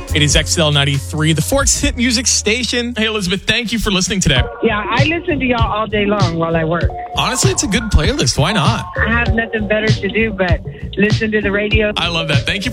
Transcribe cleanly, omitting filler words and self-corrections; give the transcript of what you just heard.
It is XL93, the Forks Hit Music Station. Hey, Elizabeth, thank you for listening today. Yeah, I listen to y'all all day long while I work. Honestly, it's a good playlist. Why not? I have nothing better to do but listen to the radio. I love that. Thank you.